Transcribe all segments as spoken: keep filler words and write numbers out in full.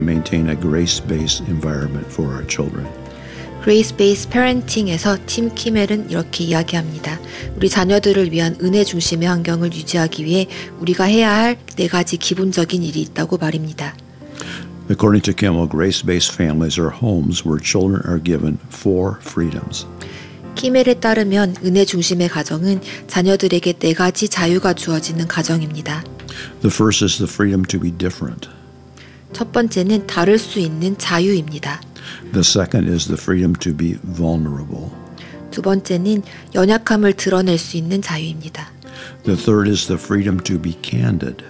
maintain a grace-based environment for our children. Grace-based parenting에서 팀 키멜은 이렇게 이야기합니다. 우리 자녀들을 위한 은혜 중심의 환경을 유지하기 위해 우리가 해야 할 네 가지 기본적인 일이 있다고 말입니다. According to Kimmel, grace-based families are homes where children are given four freedoms. 키멜에 따르면 은혜 중심의 가정은 자녀들에게 네 가지 자유가 주어지는 가정입니다. The first is the freedom to be different. 첫 번째는 다를 수 있는 자유입니다. The second is the freedom to be vulnerable. 두 번째는 연약함을 드러낼 수 있는 자유입니다. The third is the freedom to be candid.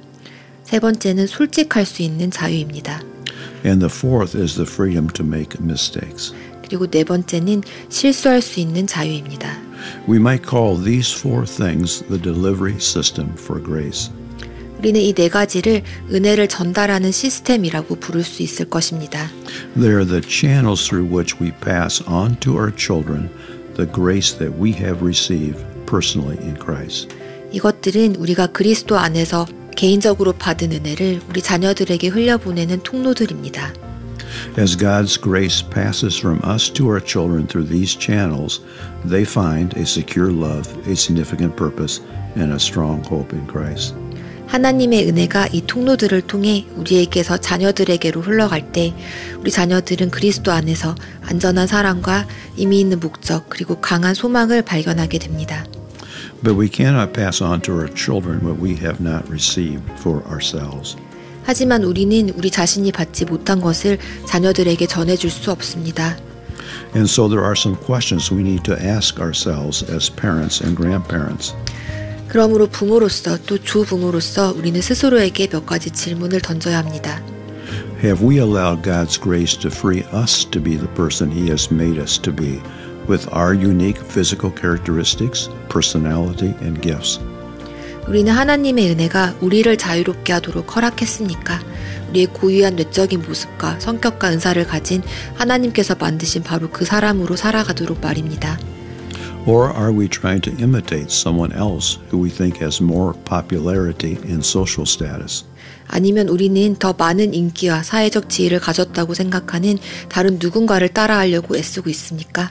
세 번째는 솔직할 수 있는 자유입니다. And the fourth is the freedom to make mistakes. 그리고 네 번째는 실수할 수 있는 자유입니다. We might call these four things the delivery system for grace. 우리는 이 네 가지를 은혜를 전달하는 시스템이라고 부를 수 있을 것입니다. They are the channels through which we pass on to our children the grace that we have received personally in Christ. 이것들은 우리가 그리스도 안에서 개인적으로 받은 은혜를 우리 자녀들에게 흘려보내는 통로들입니다. As God's grace passes from us to our children through these channels, they find a secure love, a significant purpose, and a strong hope in Christ. 하나님의 은혜가 이 통로들을 통해 우리에게서 자녀들에게로 흘러갈 때 우리 자녀들은 그리스도 안에서 안전한 사랑과 의미 있는 목적 그리고 강한 소망을 발견하게 됩니다. But we cannot pass on to our children what we have not received for ourselves. 하지만 우리는 우리 자신이 받지 못한 것을 자녀들에게 전해줄 수 없습니다. And so there are some questions we need to ask ourselves as parents and grandparents. 그러므로 부모로서 또 조부모로서 우리는 스스로에게 몇 가지 질문을 던져야 합니다. Have we allowed God's grace to free us to be the person He has made us to be with our unique physical characteristics, personality, and gifts? 우리는 하나님의 은혜가 우리를 자유롭게 하도록 허락했습니까? 우리의 고유한 외적인 모습과 성격과 은사를 가진 하나님께서 만드신 바로 그 사람으로 살아가도록 말입니다. Or are we trying to imitate someone else who we think has more popularity and social status? 아니면 우리는 더 많은 인기와 사회적 지위를 가졌다고 생각하는 다른 누군가를 따라하려고 애쓰고 있습니까?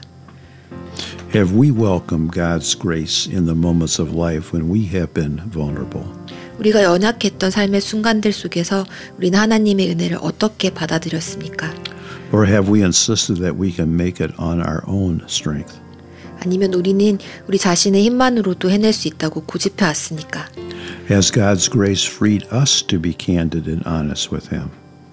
Have we welcomed God's grace in the moments of life when we have been vulnerable? 우리가 연약했던 삶의 순간들 속에서 우리는 하나님의 은혜를 어떻게 받아들였습니까? Or have we insisted that we can make it on our own strength? 아니면 우리는 우리 자신의 힘만으로도 해낼 수 있다고 고집해 왔습니까? Has God's grace freed us to be candid and honest with Him?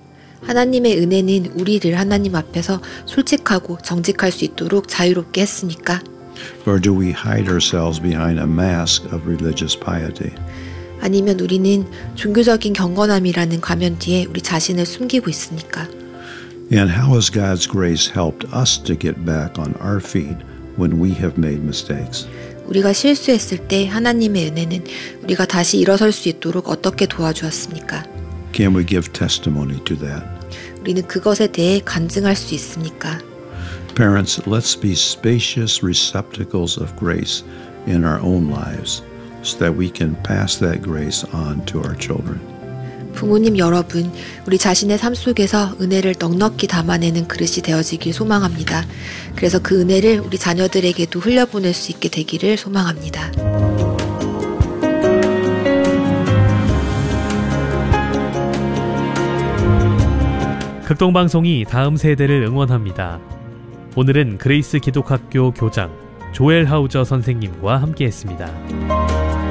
하나님의 은혜는 우리를 하나님 앞에서 솔직하고 정직할 수 있도록 자유롭게 했습니까? Or do we hide ourselves behind a mask of religious piety? 아니면 우리는 종교적인 경건함이라는 가면 뒤에 우리 자신을 숨기고 있습니까? And how has God's grace helped us to get back on our feet when we have made mistakes? 우리가 실수했을 때 하나님의 은혜는 우리가 다시 일어설 수 있도록 어떻게 도와주었습니까? Can we give testimony to that? 우리는 그것에 대해 간증할 수 있습니까? Parents, let's be spacious receptacles of grace in our own lives so that we can pass that grace on to our children. 부모님 여러분, 우리 자신의 삶 속에서 은혜를 넉넉히 담아내는 그릇이 되어지길 소망합니다. 그래서 그 은혜를 우리 자녀들에게도 흘려보낼 수 있게 되기를 소망합니다. 극동방송이 다음 세대를 응원합니다. 오늘은 그레이스 기독학교 교장 조엘 하우저 선생님과 함께했습니다.